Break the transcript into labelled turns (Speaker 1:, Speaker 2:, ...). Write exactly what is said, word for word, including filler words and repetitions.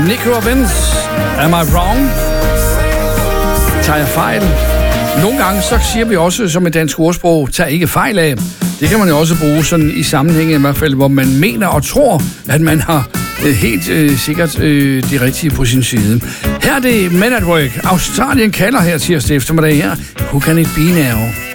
Speaker 1: Nico og Vince. Am I wrong? Tager jeg fejl? Nogle gange så siger vi også som et dansk ordsprog, tag ikke fejl af. Det kan man jo også bruge sådan i sammenhænge i hvert fald, hvor man mener og tror, at man har øh, helt øh, sikkert øh, det rigtige på sin side. Her er det Men at Work. Australien kalder her tirsdag eftermiddag her. Who can it be now?